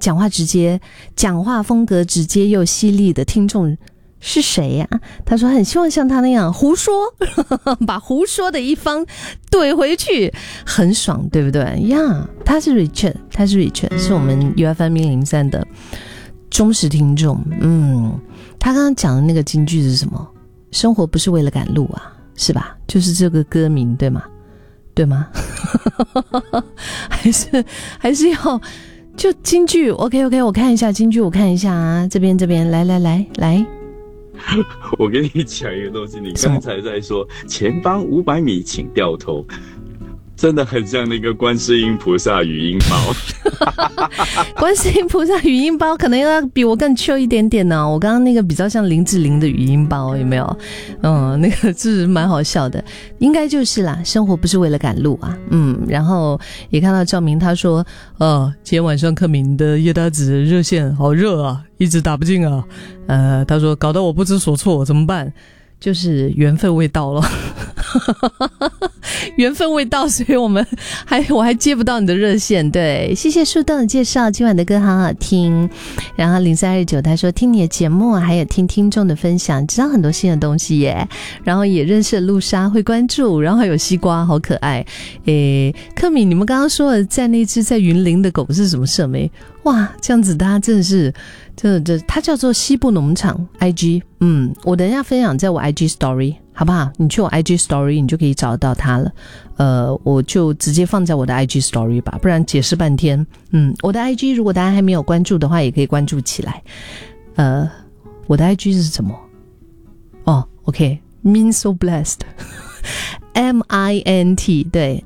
讲话直接，讲话风格直接又犀利的听众是谁呀？他说很希望像他那样胡说，把胡说的一方怼回去，很爽，对不对呀？他是 Richard， 是我们 UFM103的忠实听众。他刚刚讲的那个金句是什么？生活不是为了赶路啊，是吧？就是这个歌名，对吗？还是要就金句 OK， 我看一下金句，我看一下啊，这边来。 我跟你讲一个东西，你刚才在说前方500米请掉头，真的很像那个观世音菩萨语音包。 观世音菩萨语音包可能要比我更 chill 一点点呢。我刚刚那个比较像林志玲的语音包，有没有？那个是蛮好笑的，应该就是啦。生活不是为了赶路啊。然后也看到赵明他说，今天晚上柯敏的叶大子热线好热啊，一直打不进啊。他说搞得我不知所措，怎么办？就是缘分未到了。缘分未到，所以我还接不到你的热线。对，谢谢树洞的介绍，今晚的歌好好听。然后0329他说听你的节目还有听听众的分享，知道很多新的东西耶。然后也认识了陆莎，会关注，然后还有西瓜，好可爱。柯敏，你们刚刚说的在那只在云林的狗是什么社媒？哇，这样子大家真的是它叫做西部农场 IG。我等一下分享在我 IG Story， 好不好？你去我 IG Story 你就可以找得到它了。我就直接放在我的 IG Story 吧，不然解释半天。我的 IG 如果大家还没有关注的话，也可以关注起来。我的 IG 是什么？OK， Mean So Blessed MINT， 对，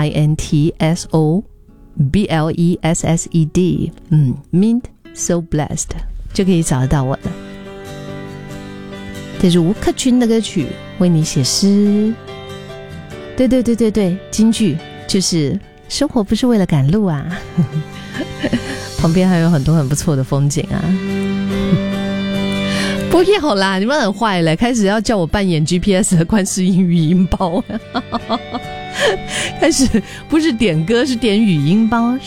MINTSOBLESSED， Mint So Blessed 就可以找得到我了。这是吴克群的歌曲，为你写诗。对，金句就是生活不是为了赶路啊。旁边还有很多很不错的风景啊。不要啦，你们很坏了，开始要叫我扮演 GPS 的观世音语音包。开始不是点歌，是点语音包。